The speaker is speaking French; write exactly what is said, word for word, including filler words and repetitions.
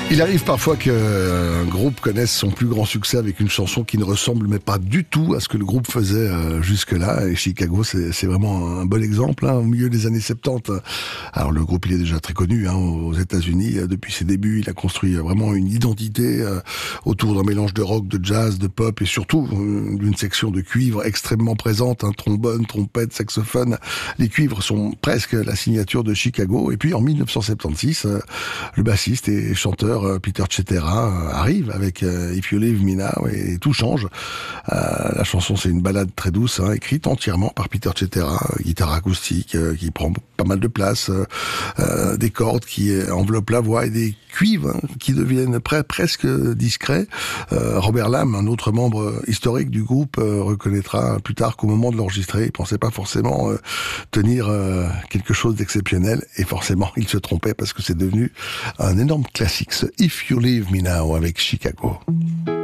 Il arrive parfois qu'un groupe connaisse son plus grand succès avec une chanson qui ne ressemble mais pas du tout à ce que le groupe faisait euh, jusque-là. Et Chicago, c'est, c'est vraiment un bon exemple. Hein. Au milieu des années soixante-dix, alors le groupe il est déjà très connu hein, aux États-Unis. Depuis ses débuts, il a construit vraiment une identité euh, autour d'un mélange de rock, de jazz, de pop et surtout euh, d'une section de cuivre extrêmement présente. Hein, trombone, trompette, saxophone. Les cuivres sont presque la signature de Chicago. Et puis en dix-neuf cent soixante-seize, euh, le bassiste et chanteur Peter Cetera arrive avec euh, If You Leave Me Now et tout change. Euh, la chanson c'est une ballade très douce, hein, écrite entièrement par Peter Cetera, guitare acoustique euh, qui prend pas mal de place, euh, euh, des cordes qui enveloppent la voix et des cuivres hein, qui deviennent pre- presque discrets. Euh, Robert Lamm, un autre membre historique du groupe, euh, reconnaîtra plus tard qu'au moment de l'enregistrer, il pensait pas forcément euh, tenir euh, quelque chose d'exceptionnel et forcément il se trompait parce que c'est devenu un énorme classique. If You Leave Me Now avec Chicago.